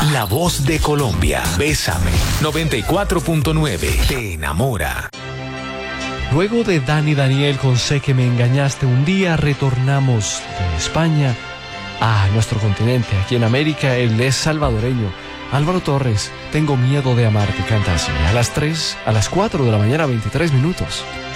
La voz de Colombia. Bésame. 94.9. Te enamora. Luego de Dani Daniel con Sé que me engañaste un día, retornamos de España a nuestro continente. Aquí en América, él es salvadoreño. Álvaro Torres, Tengo miedo de amarte, canta así. A las 4 de la mañana, 23 minutos.